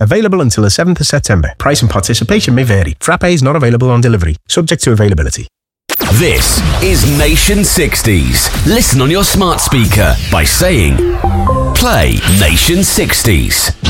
Available until the 7th of September. Price and participation may vary. Frappé is not available on delivery. Subject to availability. This is Nation 60s. Listen on your smart speaker by saying, play Nation 60s.